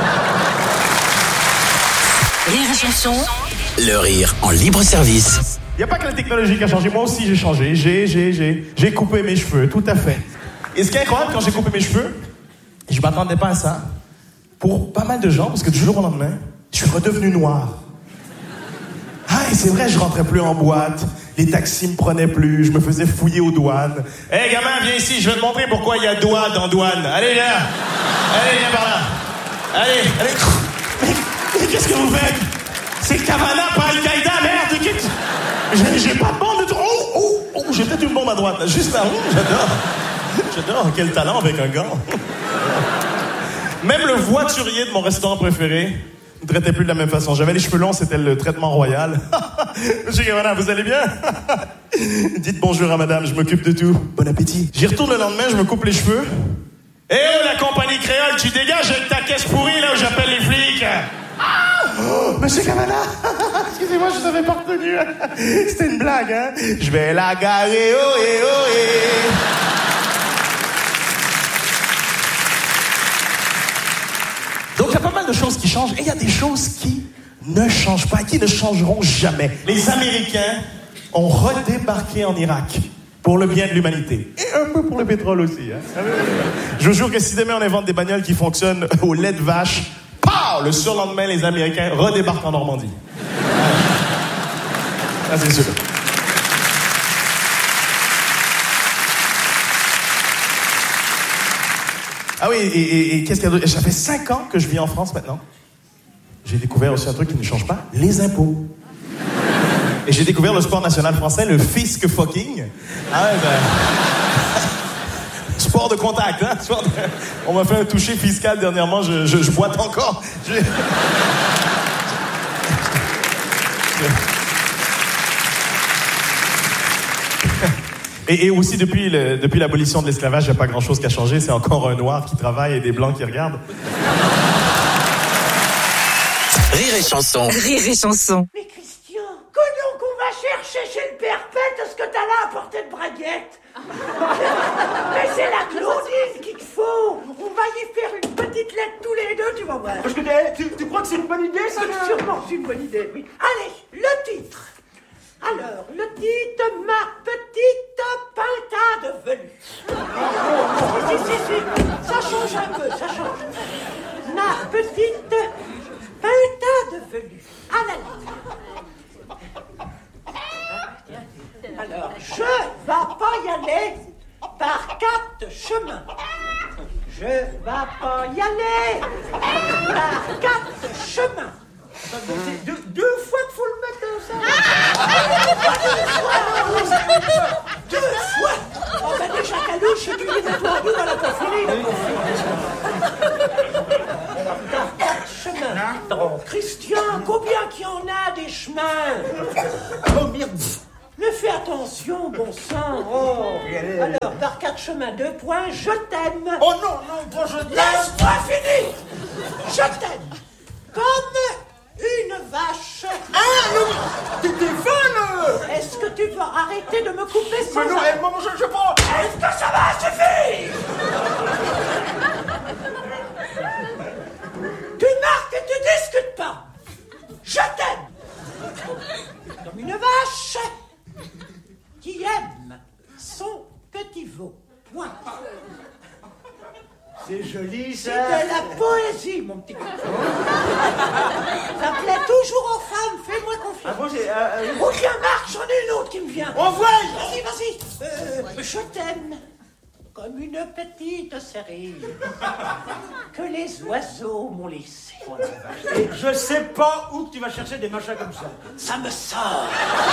Rire et chanson. Le rire en libre service. Il n'y a pas que la technologie qui a changé. Moi aussi, j'ai changé. J'ai, j'ai, j'ai. J'ai coupé mes cheveux, tout à fait. Et ce qui est incroyable, quand j'ai coupé mes cheveux, je m'attendais pas à ça. Pour pas mal de gens, parce que du jour au lendemain, je suis redevenu noir. Ah, et c'est vrai, je rentrais plus en boîte. Les taxis me prenaient plus. Je me faisais fouiller aux douanes. Hé, hey, gamin, viens ici. Je vais te montrer pourquoi il y a doigt dans douane. Allez, viens. Allez, viens par là. Allez, allez. Mais, mais qu'est-ce que vous faites? C'est Cavana, pas Al-Qaïda, merde. J'ai, j'ai pas de bombe de... Oh, oh, oh, j'ai peut-être une bombe à droite. Là. Juste là. Oh, j'adore. J'adore. Quel talent avec un gant. Même le voiturier de mon restaurant préféré ne traitait plus de la même façon. J'avais les cheveux longs, c'était le traitement royal. Monsieur Cavana, vous allez bien? Dites bonjour à madame, je m'occupe de tout. Bon appétit. J'y retourne le lendemain, je me coupe les cheveux. Eh oh, la compagnie créole, tu dégages avec ta caisse pourrie là où j'appelle les flics. Oh, monsieur Cavana, excusez-moi, je vous avais pas retenu. C'était une blague, hein? Je vais la garer, oh eh oh eh. Donc il y a pas mal de choses qui changent et il y a des choses qui ne changent pas, qui ne changeront jamais. Les Américains ont redébarqué en Irak pour le bien de l'humanité. Et un peu pour le pétrole aussi. Hein. Je vous jure que si demain on invente des bagnoles qui fonctionnent au lait de vache, pow, le surlendemain les Américains redébarquent en Normandie. Ah, c'est sûr. Ah oui, et, et, et qu'est-ce qu'il y a d'autre? Ça fait cinq ans que je vis en France maintenant. J'ai découvert aussi un truc qui ne change pas, les impôts. Et j'ai découvert le sport national français, le fisc fucking. Ah ouais, ben... sport de contact, hein? Sport de... On m'a fait un toucher fiscal dernièrement, je, je, je boite encore. Je... Et, et aussi, depuis, le, depuis l'abolition de l'esclavage, il n'y a pas grand-chose qui a changé. C'est encore un noir qui travaille et des blancs qui regardent. Rire et chanson. Rire et chanson. Mais Christian, quand donc on va chercher chez le perpète ce que t'as là à portée de braguette? Mais c'est la Claudine qu'il te faut. On va y faire une petite lettre tous les deux, tu vas voir. Parce que tu, tu crois que c'est une bonne idée, ça? Sûrement, c'est une bonne idée, oui. Allez, le titre. Alors, le titre, ma petite pintade velue. Si, si, si, ça change un peu, ça change. Ma petite pintade velue. À la lettre. Alors, je vais pas y aller par quatre chemins. Je vais pas y aller par quatre chemins. C'est deux, deux fois qu'il faut le mettre dans ça. Deux fois. Deux fois. Oh ben déjà Calouche, tu les mets toi en deux dans la coiffure. Quatre chemins. Non, Christian, combien qu'il y en a des chemins? Oh merde. Mais fais attention, bon sang. Oh, alors, par quatre chemins, deux points, je t'aime. Oh non, non, pas je t'aime. Laisse-moi finir. Je t'aime. Comme une vache. Ah, non, t'es folle. Est-ce que tu veux arrêter de me couper sans... Mais non, elle maman, je, je prends. Est-ce que ça va suffire? Tu marques et tu discutes pas. Je t'aime. Comme une vache qui aime son petit veau. Point. C'est joli, ça. C'est de la poésie, mon petit copain. Ça plaît toujours aux femmes, fais-moi confiance. Ah bon, j'ai... Euh, euh... Oh, tiens, Marc, j'en ai une autre qui me vient. Envoie. Vas-y, vas-y. Euh, je t'aime comme une petite série que les oiseaux m'ont laissée. Voilà. Et je sais pas où tu vas chercher des machins comme ça. Ça me sort.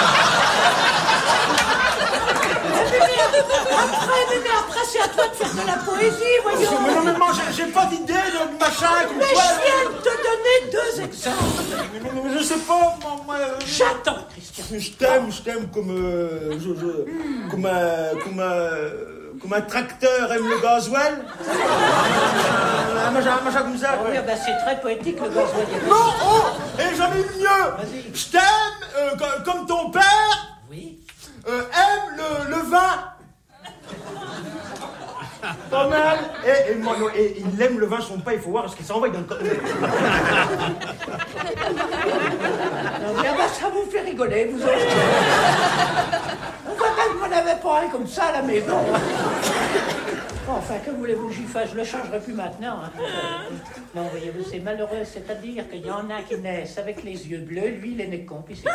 mais, mais, mais, après, mais, mais après, c'est à toi de faire de la poésie, voyons. Mais non, mais moi, j'ai, j'ai pas d'idée de machin comme mais toi. Mais je viens de te donner deux exemples. Mais, mais, mais je sais pas, moi... moi euh, J'attends, Christian. Je t'aime, je t'aime comme... Euh, je, je, mm. Comme un... Comme un... Comme un tracteur aime le gasoil. Un machin, un machin comme ça. Oh, oui, ben c'est très poétique, le gasoil. Non, oh, et j'en ai une mieux. Vas-y. Je t'aime euh, comme, comme ton père oui. euh, aime le, le vin. Pas mal. Et, et, moi, non, et il aime le vin, son pas, il faut voir ce qu'il s'envoie dans le corps. Non, bien, bah, ça vous fait rigoler, vous autres. On voit bien que vous n'avez pas un comme ça à la maison. Enfin, que voulez-vous que j'y fasse? Je le changerai plus maintenant. Hein. Non, voyez-vous, c'est malheureux. C'est-à-dire qu'il y en a qui naissent avec les yeux bleus, lui, il est né con, puis c'est...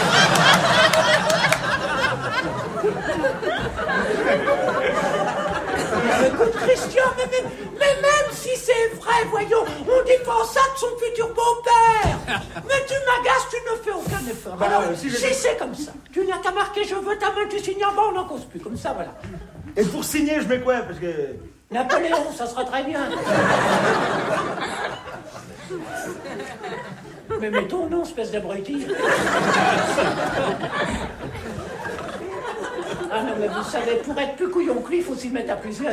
Écoute, Christian, mais, mais, mais même si c'est vrai, voyons, on dit pas ça de son futur beau-père. Mais tu m'agaces, tu ne fais aucun effort. Bah, Alors, euh, si, si je... c'est comme ça, tu n'as qu'à marquer je veux ta main, tu signes en bas, on n'en cause plus, comme ça, voilà. Et pour signer, je mets quoi? Parce que... Napoléon, ça sera très bien. Mais mets ton nom, espèce d'abruti. Ah non, mais vous savez, pour être plus couillon que lui, il faut s'y mettre à plusieurs.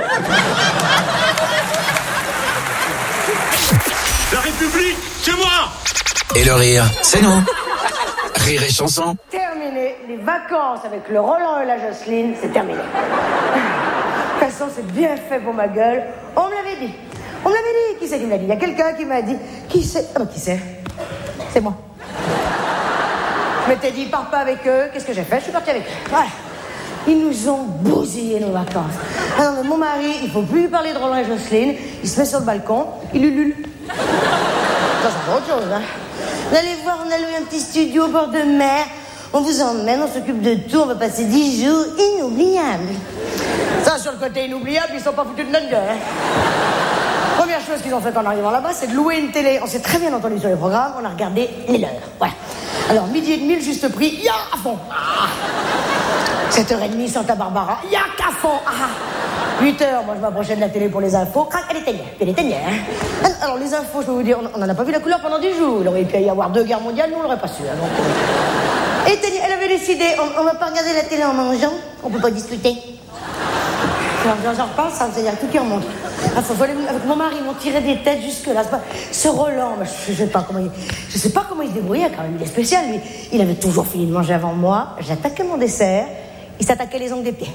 La République, c'est moi! Et le rire, c'est nous. Rire et chanson. Terminé. Les vacances avec le Roland et la Jocelyne, c'est terminé. De toute façon, c'est bien fait pour ma gueule. On me l'avait dit. On me l'avait dit. Qui c'est qui me l'a dit? Il y a quelqu'un qui m'a dit. Qui c'est? Ah bah qui c'est? C'est moi. Je m'étais dit, pars pas avec eux. Qu'est-ce que j'ai fait? Je suis partie avec eux. Voilà. Ils nous ont bousillé nos vacances. Ah non, mais mon mari, il faut plus lui parler de Roland et Jocelyne. Il se met sur le balcon, il ulule. Ça, c'est autre chose, hein. Vous allez voir, on a loué un petit studio au bord de mer. On vous emmène, on s'occupe de tout. On va passer dix jours inoubliables. Ça, sur le côté inoubliable, ils sont pas foutus de notre gueule, hein. Première chose qu'ils ont fait en arrivant là-bas, c'est de louer une télé. On s'est très bien entendu sur les programmes. On a regardé les leurs. Voilà. Alors, midi et demi, le juste prix, ya à fond. Ah. sept heures trente, Santa Barbara, ya qu'à fond. Ah. huit heures, moi je m'approchais de la télé pour les infos. Crac, elle éteignait. Elle éteignait, hein. Alors, les infos, je peux vous dire, on n'en a pas vu la couleur pendant dix jours. Il aurait pu y avoir deux guerres mondiales, nous on l'aurait pas su. Hein, donc, euh... éteignait. Elle avait décidé, on, on va pas regarder la télé en mangeant, on peut pas discuter. Alors, j'en reparle, ça, c'est-à-dire tout qui remonte. Ah, faut, faut aller, avec mon mari, ils m'ont tiré des têtes jusque-là. Pas, ce Roland, bah, je, je sais pas comment il, je sais pas comment il se débrouillait quand même. Il est spécial, lui. Il avait toujours fini de manger avant moi. J'attaquais mon dessert. Il s'attaquait les ongles des pieds.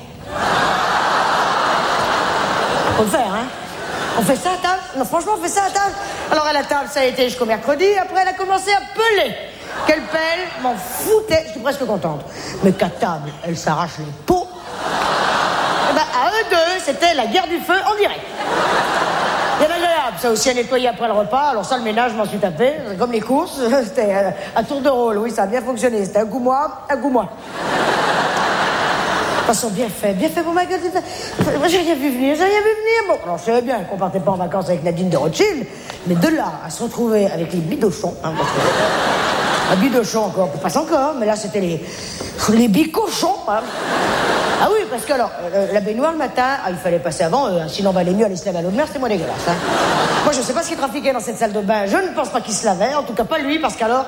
Faut le faire, hein. On fait ça à table? Non, franchement, on fait ça à table. Alors, à la table, ça a été jusqu'au mercredi. Après, elle a commencé à peler. Quelle pelle, m'en foutait. Je suis presque contente. Mais qu'à table, elle s'arrache les peaux. Ben, à eux deux, c'était la guerre du feu en direct. Bien agréable, ça aussi à nettoyer après le repas. Alors ça, le ménage, je m'en suis tapé. Comme les courses, c'était à tour de rôle. Oui, ça a bien fonctionné. C'était un coup moi, un coup moi. De toute façon, bien fait, bien fait pour ma gueule. Moi, j'ai rien vu venir, j'ai rien vu venir. Bon, alors je savais bien qu'on partait pas en vacances avec Nadine de Rothschild, mais de là à se retrouver avec les bidochons, hein, parce que... La bidochon encore, on passe encore, mais là, c'était les... les bicochons, hein. Ah oui, parce que alors, euh, la baignoire le matin, ah, il fallait passer avant, euh, sinon on va aller mieux aller se laver à l'eau de mer, c'était moins dégueulasse. Hein. Moi, je sais pas ce qu'il trafiquait dans cette salle de bain, je ne pense pas qu'il se lavait, en tout cas pas lui, parce qu'alors...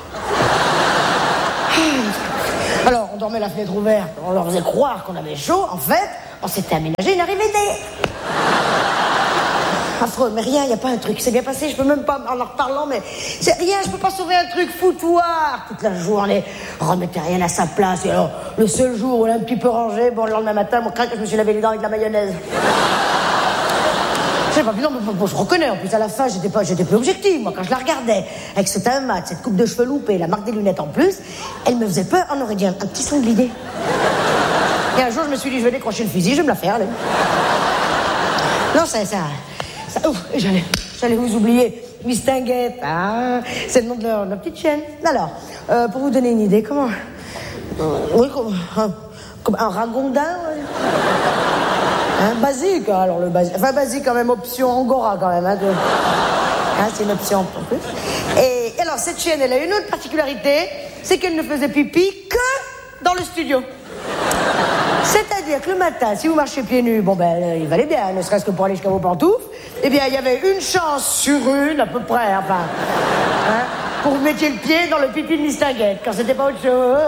Alors, on dormait la fenêtre ouverte, on leur faisait croire qu'on avait chaud, en fait, on s'était aménagé une arrivée d'air. Affreux, mais rien, il n'y a pas un truc. C'est bien passé, je peux même pas, en en reparlant, mais c'est rien, je peux pas sauver un truc foutoir. Toute la journée, on remettait rien à sa place. Et alors, le seul jour où on l'a un petit peu rangé, bon, le lendemain matin, mon craque, je me suis lavé les dents avec de la mayonnaise. Je sais pas, non, mais bon, je reconnais, en plus, à la fin, j'étais pas, j'étais plus objective, moi, quand je la regardais, avec ce teint mat, cette coupe de cheveux loupée, la marque des lunettes en plus, elle me faisait peur, on aurait dit un, un petit sanglier. Et un jour, je me suis dit, je vais décrocher le fusil, je vais me la faire, allez. Non, ça, ça... Ouf, j'allais, j'allais vous oublier. Miss Tinguette, ah, c'est le nom de leur, leur petite chaîne. Alors, euh, pour vous donner une idée, comment... Euh, oui, comme un, comme un ragondin, ouais. Hein, basique, alors le basique. Enfin, basique quand même, option Angora quand même. Hein, que, hein, c'est une option en plus. Et alors, cette chaîne, elle a une autre particularité, c'est qu'elle ne faisait pipi que dans le studio. C'est-à-dire que le matin, si vous marchez pieds nus, bon ben, il valait bien, ne serait-ce que pour aller jusqu'à vos pantoufles, eh bien, il y avait une chance sur une, à peu près, enfin, hein, pour que vous mettiez le pied dans le pipi de Miss Tinguette, quand c'était pas autre chose.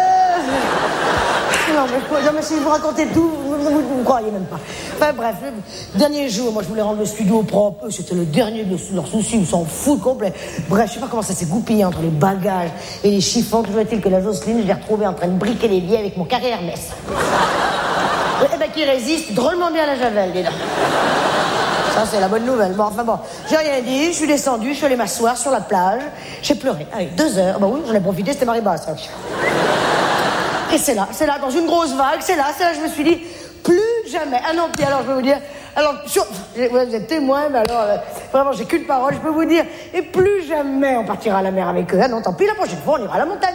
Non, mais, non, mais si vous racontez tout, vous ne me croyez même pas. Enfin, bref, le dernier jour, moi, je voulais rendre le studio propre. Eux, c'était le dernier de leurs soucis, ils s'en foutent complet. Bref, je sais pas comment ça s'est goupillé entre les bagages et les chiffons. Toujours est-il que la Jocelyne, je l'ai retrouvée en train de briquer les billets avec mon carré Hermès. Eh ben, qui résiste drôlement bien à la javel, dis donc. Ça, c'est la bonne nouvelle. Bon, enfin bon, j'ai rien dit, je suis descendu, je suis allé m'asseoir sur la plage, j'ai pleuré. Allez, deux heures. Bah oui, j'en ai profité, c'était marée basse. Hein. Et c'est là, c'est là, dans une grosse vague, c'est là, c'est là, je me suis dit, plus jamais. Ah non, puis alors, je peux vous dire, alors, sur, vous êtes témoin, mais alors, euh, vraiment, j'ai qu'une parole, je peux vous dire, et plus jamais on partira à la mer avec eux. Ah non, tant pis, la prochaine fois, on ira à la montagne.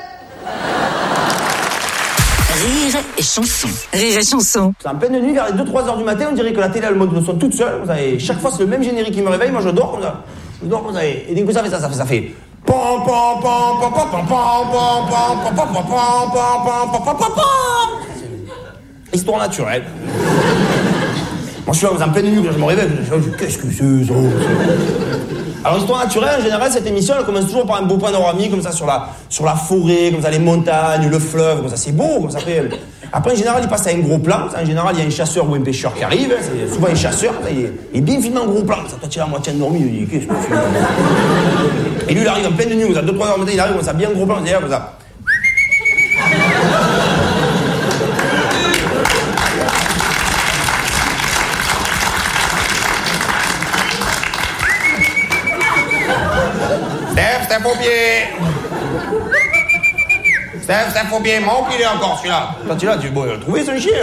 Rire et chanson. Rire et chanson. C'est en pleine nuit, vers les deux trois heures du matin, on dirait que la télé a le mode de son toute seule. Vous savez, chaque fois, c'est le même générique qui me réveille, moi je dors comme ça. Je dors comme ça, et d'un coup, ça fait ça, ça fait ça fait. Histoire naturelle. Moi, je suis là, en pleine nuit, je me réveille, je me dis, qu'est-ce que c'est ça? Alors, histoire naturelle, en général, cette émission, elle commence toujours par un beau panoramique, comme ça, sur la, sur la forêt, comme ça, les montagnes, le fleuve, comme ça, c'est beau, comme ça fait. Après, en général, il passe à un gros plan. En général, il y a un chasseur ou un pêcheur qui arrive, c'est souvent un chasseur, il est, il est bien filmé en gros plan. Ça, toi, tu es à moitié endormi, il dit, qu'est-ce que c'est? Et lui, il arrive en pleine nuit, à deux trois heures du matin, il arrive, comme ça, bien gros plan, il dit, comme ça. Steph, Steph au pied. Steph, Steph au pied, mon pied, il est encore celui-là. Toi, tu l'as, tu peux trouver ce chien.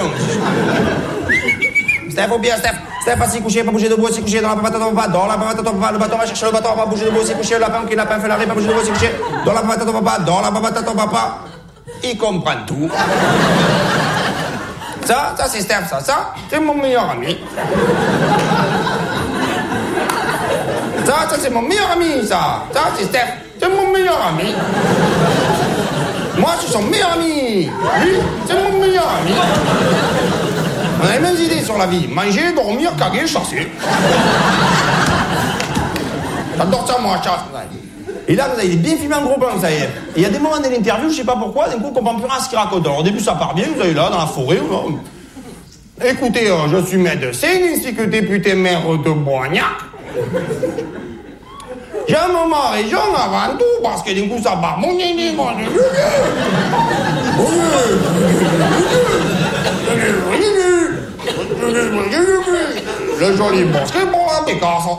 Steph au pied, Steph. Steph, assis couché, pas bouger debout, assis couché dans la papa, dans la dans la papa, papa, le bâton va chercher le bâton, pas bouger debout, assis couché, le lapin, qui lapin fait l'arrêt, pas bouger debout, assis couché, dans la papa, papa, dans la papa, papa. Ils comprennent tout. Ça, ça c'est Steph, ça, ça, c'est mon meilleur ami. Ça, ça c'est mon meilleur ami, ça. Ça, c'est Steph, c'est mon meilleur ami. Moi, je suis son meilleur ami. Lui, c'est mon meilleur ami. On a les mêmes idées sur la vie. Manger, dormir, caguer, chasser. J'adore ça, moi, chasse. Et là, vous avez, il est bien filmé en gros plan, ça y est. Et il y a des moments de l'interview, je sais pas pourquoi, d'un coup, on comprend plus rien à ce qu'il raconte. Alors, au début, ça part bien, vous avez là, dans la forêt. Là. Écoutez, euh, je suis médecin, ainsi que député maire de Boignac. J'aime ma région avant tout, parce que d'un coup, ça part. Mon nini, mon nini. Le joli bosquet pour la Picasso.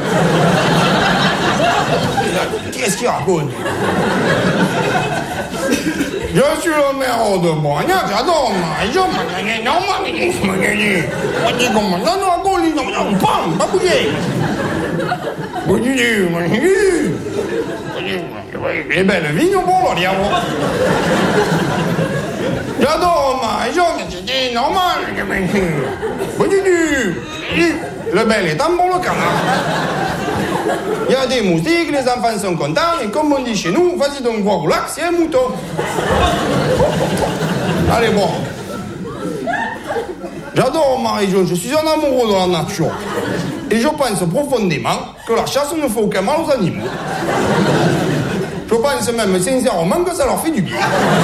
Qu'est-ce qu'il raconte? Je suis le maire de Boignac, j'adore ma région. Non, ma nini, ma nini. On dit comme ça, non, non, non, non, pas, pas bouger. Mon nini, mon nini. Les belles vignes, bon, là, diable. J'adore ma région, c'est normal. Mon nini. Le bel est un bon le canard. Il y a des moustiques, les enfants sont contents, et comme on dit chez nous, vas-y donc voir au lac, c'est un mouton. Allez, bon. J'adore Marie-Jo, je suis un amoureux de la nature. Et je pense profondément que la chasse ne fait aucun mal aux animaux. Je pense même sincèrement que ça leur fait du bien.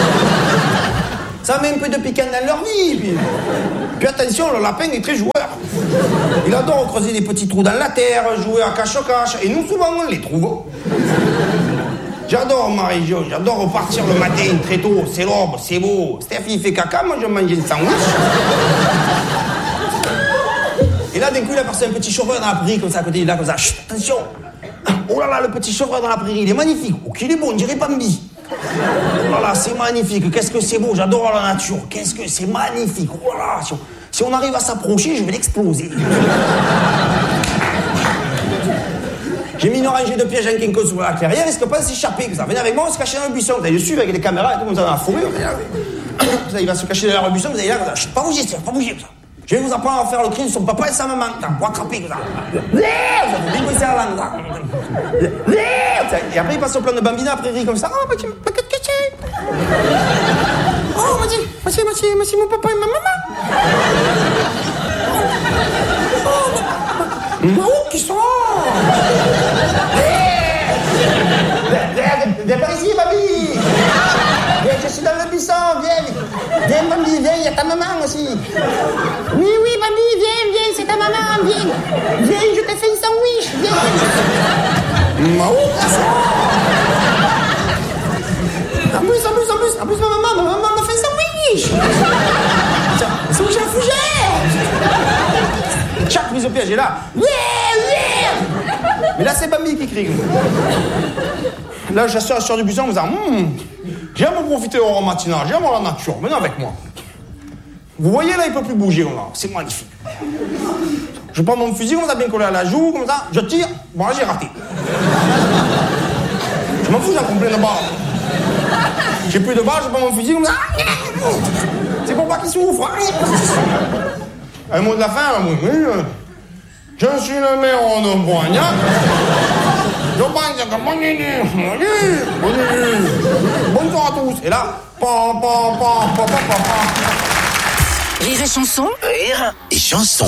Ça met un peu de piquant dans leur vie. Puis, puis attention, le lapin est très joueur. Il adore creuser des petits trous dans la terre, jouer à cache-cache. Et nous, souvent, on les trouve. J'adore Marie-Jo, j'adore repartir le matin très tôt. C'est l'aube, c'est beau. Steph, il fait caca, moi, je mange un sandwich. Et là, d'un coup, il a passé un petit chevreuil dans la prairie, comme ça, à côté de là, comme ça. Chut, attention. Oh là là, le petit chevreuil dans la prairie, il est magnifique. Oh, qu'il est beau, on dirait Bambi. Oh là là, c'est magnifique. Qu'est-ce que c'est beau, j'adore la nature. Qu'est-ce que c'est magnifique. Oh là là, si on, si on arrive à s'approcher, je vais l'exploser. J'ai mis une rangée de pièges en quinconce sur la clairière, est-ce que pas s'échapper, que ça. Venez avec moi, on se cacher dans le buisson. Vous allez le suivre avec les caméras et tout, comme ça, dans la forêt. Il va se cacher derrière le buisson, vous allez là, comme ça. Chut, pas bouger, pas bouger, comme ça. Je vais vous apprendre à faire le cri de son papa et sa maman, pour attraper, comme ça. Vous allez bien baisser la langue, ça. Et après, il passe au plan de Bambina, la prairie, comme ça. Oh, petit, paquet de cachet. Oh, merci, merci, merci, merci, mon papa et ma maman. Oh, oh qui sont? Viens par ici, Babi. Viens, je suis dans le buisson, viens. Viens, Babi, viens, il y a ta maman aussi. Oui, oui, Babi, viens, viens, c'est ta maman, viens. Viens, je te fais une sandwich, viens. Oh, qui sont? En plus, en plus, en plus, en plus, ma maman, ma maman m'a fait un sandwich. Un sandwich à la fougère. Chaque mise au piège est là. Yeah, yeah. Mais là, c'est Bambi qui crie. Là, je suis sur du buisson en me disant mmm, j'aime profiter au matinal, j'aime la nature, venez avec moi. Vous voyez, là, il ne peut plus bouger, là. C'est magnifique. Je prends mon fusil, comme ça, bien collé à la joue, comme ça, je tire. Bon, là, j'ai raté. Je m'en fous, j'en prends plein de balles. J'ai plus de balles, je prends mon fusil, comme ça. C'est pour pas qu'il souffre. Un mot de la fin, un mot. Je suis le maire de Boignac. Je pense que mon idée, mon idée, mon idée. Bonsoir à tous. Et là, pam, pam, pam, pam, pam, pam. Rire et chanson. Rire et chanson.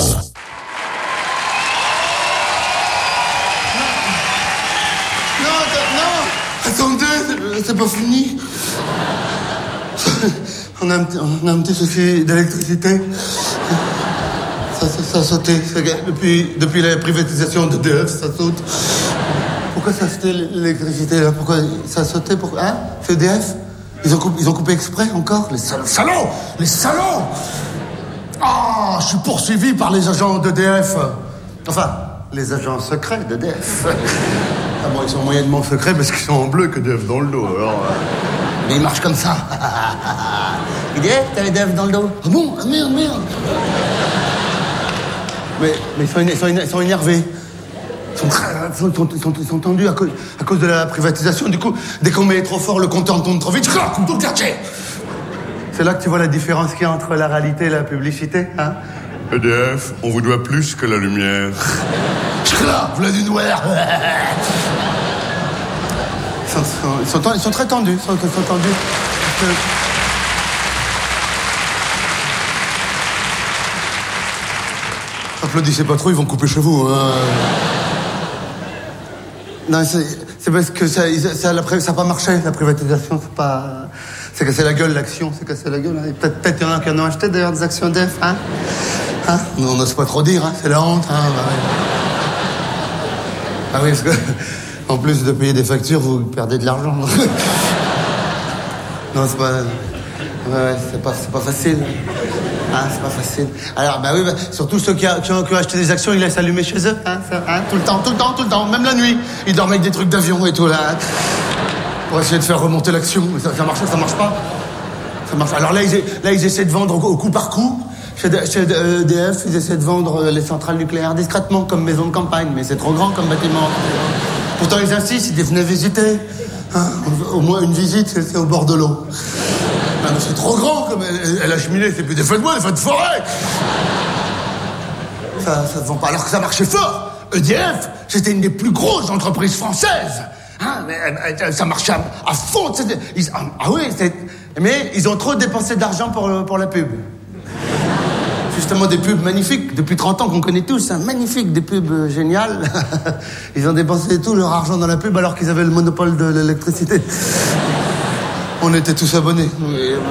Non, non, attendez, c'est pas fini. On a un, on a un petit souci d'électricité. Ça, ça, ça a sauté. Depuis, depuis la privatisation de E D F, ça saute. Pourquoi ça a sauté l'électricité là? Pourquoi ça a sauté? Pourquoi? Hein? C'est E D F? Ils ont coupé, ils ont coupé exprès encore? Les salauds, salauds! Les salauds! Ah, je suis poursuivi par les agents d'E D F. Enfin, les agents secrets d'E D F. Ah bon, ils sont moyennement secrets parce qu'ils sont en bleu que E D F dans le dos. Alors, mais ils marchent comme ça. E D F, t'as E D F dans le dos? Ah bon? Ah merde, merde. Mais, mais ils, sont, ils, sont, ils sont énervés. Ils sont, très, ils sont, ils sont, ils sont tendus à cause, à cause de la privatisation. Du coup, dès qu'on met trop fort, le compteur tourne trop vite. Comme tout le quartier. C'est là que tu vois la différence qu'il y a entre la réalité et la publicité, hein? E D F, on vous doit plus que la lumière. Là, voilà du noir. Ils sont, ils sont, ils sont très tendus. Ils sont, ils sont tendus. Parce que... Applaudissez pas trop, ils vont couper chez vous. Hein. Non, c'est parce que ça n'a ça, pas marché, la privatisation. C'est pas... C'est cassé la gueule, l'action. C'est cassé la gueule. Hein. Peut-être peut qu'il y en a qui en ont acheté, d'ailleurs, des actions d'E F. Hein, hein, on n'ose pas trop dire, hein. C'est la honte. Hein. Bah, ouais. Ah oui, parce que, en plus de payer des factures, vous perdez de l'argent. Non, c'est pas... Ouais, c'est pas, c'est pas facile. Hein, c'est pas facile. Alors, bah oui, bah, surtout ceux qui, a, qui, ont, qui ont acheté des actions, ils laissent allumer chez eux. Hein, ça, hein, tout le temps, tout le temps, tout le temps. Même la nuit. Ils dorment avec des trucs d'avion et tout, là. Hein, pour essayer de faire remonter l'action. Mais ça, ça marche pas, ça marche pas. Ça marche. Alors là, ils, là, ils essaient de vendre au, au coup par coup. Chez, chez E D F, ils essaient de vendre les centrales nucléaires discrètement, comme maison de campagne. Mais c'est trop grand comme bâtiment. Pourtant, ils insistent, ils venaient visiter. Hein, au moins une visite, c'est au bord de l'eau. Ah, c'est trop grand, comme elle, elle a cheminé, c'est plus des feux de bois, des feux de forêt. Ça, ça se vend pas, alors que ça marchait fort. E D F, c'était une des plus grosses entreprises françaises. Hein, mais, ça marchait à, à fond. Ils, ah, ah oui, mais ils ont trop dépensé d'argent pour, pour la pub. Justement, des pubs magnifiques, depuis trente ans qu'on connaît tous, hein, magnifiques, des pubs euh, géniales. Ils ont dépensé tout leur argent dans la pub alors qu'ils avaient le monopole de l'électricité. On était tous abonnés. Et, euh...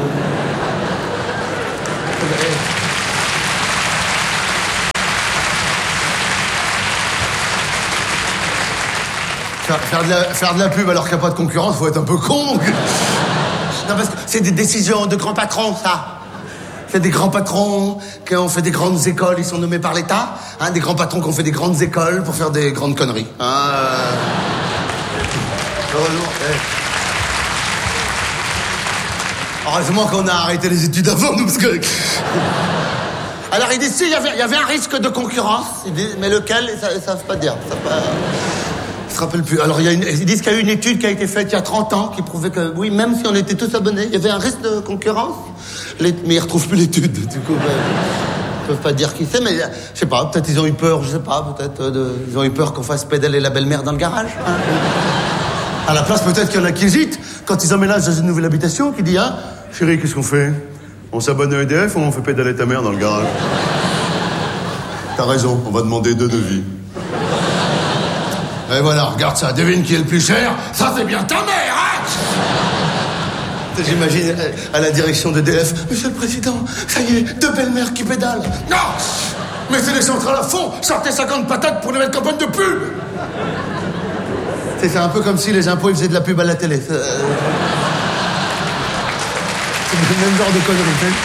Faire, faire, de la, faire de la pub alors qu'il n'y a pas de concurrence, faut être un peu con. Non, parce que c'est des décisions de grands patrons, ça. C'est des grands patrons qui ont fait des grandes écoles, ils sont nommés par l'État. Hein, des grands patrons qui ont fait des grandes écoles pour faire des grandes conneries. Hein, euh... Heureusement, eh. Heureusement qu'on a arrêté les études avant, nous, parce que... Alors, ils disent, si, il y avait, il y avait un risque de concurrence, ils disent, mais lequel, ils ne savent pas dire. Ils savent pas... Je me rappelle plus. Alors, il y a une... ils disent qu'il y a eu une étude qui a été faite il y a trente ans qui prouvait que, oui, même si on était tous abonnés, il y avait un risque de concurrence. Les... Mais ils ne retrouvent plus l'étude. Du coup, ben, ils ne peuvent pas dire qui c'est, mais je sais pas, peut-être ils ont eu peur, je sais pas, peut-être de... ils ont eu peur qu'on fasse pédaler la belle-mère dans le garage. Hein. À la place, peut-être qu'il y en a qui hésitent quand ils emménagent dans une nouvelle habitation, qui dit, hein, chérie, qu'est-ce qu'on fait? On s'abonne à E D F ou on fait pédaler ta mère dans le garage? T'as raison, on va demander deux devis. Et voilà, regarde ça, devine qui est le plus cher. Ça, c'est bien ta mère, hein. J'imagine à la direction d'E D F. Monsieur le Président, ça y est, deux belles-mères qui pédalent. Non! Mettez les centrales à fond. Sortez cinquante patates pour une nouvelle campagne de pub. C'est un peu comme si les impôts ils faisaient de la pub à la télé. C'est le même genre de conneries.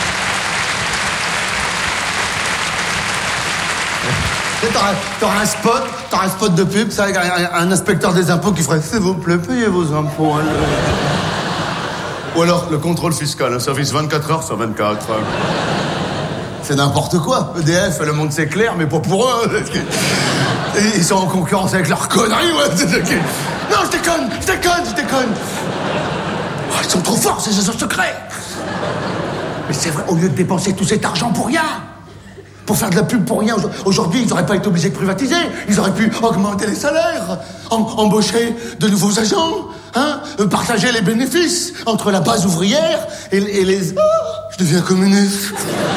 T'auras, t'auras un spot, t'auras un spot de pub, ça, un, un inspecteur des impôts qui ferait « S'il vous plaît, payez vos impôts. Hein, » Ou alors le contrôle fiscal, un service vingt-quatre heures sur vingt-quatre. C'est n'importe quoi. E D F, le monde c'est clair, mais pas pour eux. Ils sont en concurrence avec leurs conneries, ouais. Non, je déconne, je déconne, je déconne. Oh, ils sont trop forts, ces agents secrets. Mais c'est vrai, au lieu de dépenser tout cet argent pour rien, pour faire de la pub pour rien. Aujourd'hui, ils n'auraient pas été obligés de privatiser. Ils auraient pu augmenter les salaires, em- embaucher de nouveaux agents, hein, partager les bénéfices entre la base ouvrière et, et les... Oh, je deviens communiste.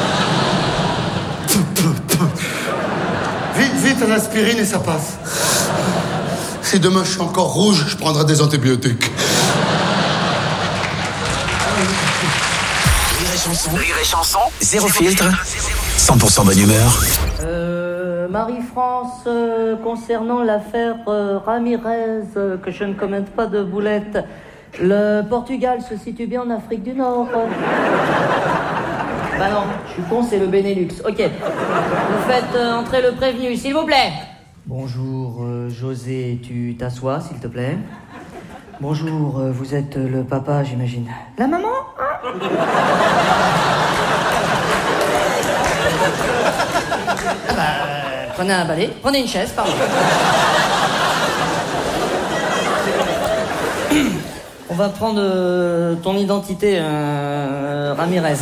Vite, vite, un aspirine et ça passe. Si demain je suis encore rouge, je prendrai des antibiotiques. Rire et chanson, Rire et chanson, zéro filtre, cent pour cent bonne humeur. Euh, Marie-France, euh, concernant l'affaire euh, Ramirez, euh, que je ne commette pas de boulette, le Portugal se situe bien en Afrique du Nord. Bah non, je suis con, c'est le Benelux. Ok. Vous faites euh, entrer le prévenu, s'il vous plaît. Bonjour, euh, José, tu t'assois, s'il te plaît. Bonjour, euh, vous êtes euh, le papa, j'imagine. La maman, hein? Ah bah, euh, prenez un balai, prenez une chaise, pardon. On va prendre euh, ton identité, euh, Ramirez.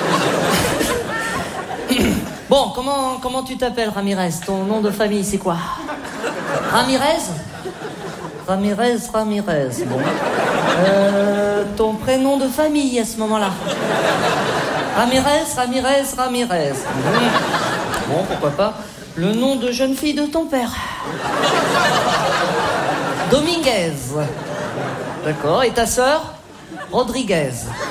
Bon, comment, comment tu t'appelles, Ramirez? Ton nom de famille, c'est quoi? Ramirez? Ramirez, Ramirez, bon. Euh, ton prénom de famille, à ce moment-là? Ramirez, Ramirez, Ramirez. Bon, bon, pourquoi pas. Le nom de jeune fille de ton père? Dominguez. D'accord, et ta sœur? Rodriguez.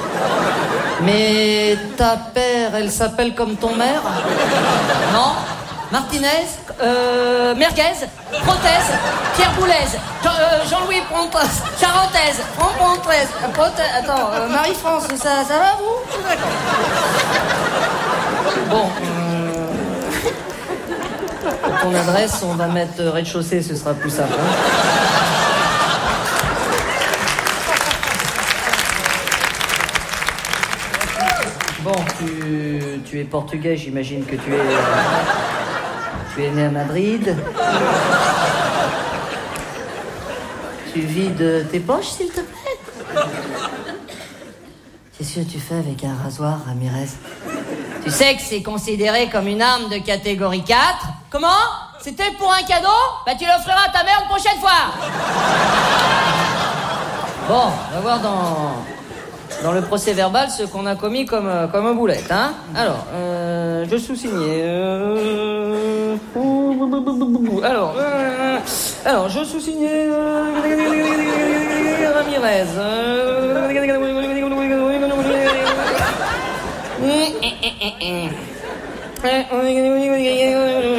Mais ta père, elle s'appelle comme ton mère? Non? Martinez? Euh, Merguez? Prothèse? Pierre Boulez? Euh, Jean-Louis Pontaise? Charentaise? Pontaise? Prothèse? Attends, euh, Marie-France, ça, ça va, vous? D'accord. Bon, euh... ton adresse, on va mettre rez-de-chaussée, ce sera plus simple. Hein. Bon, tu, tu es portugais, j'imagine que tu es... Tu es né à Madrid. Tu vides tes poches, s'il te plaît? Qu'est-ce que tu fais avec un rasoir, Ramirez? Tu sais que c'est considéré comme une arme de catégorie quatre. Comment? C'était pour un cadeau? Bah tu l'offriras à ta mère une prochaine fois. Bon, on va voir dans... Dans le procès verbal, ce qu'on a commis comme, euh, comme un boulette, hein. Alors, euh, euh, je sous-signais. Euh... Alors, euh... alors, je sous-signais. Euh... Ramirez. Euh...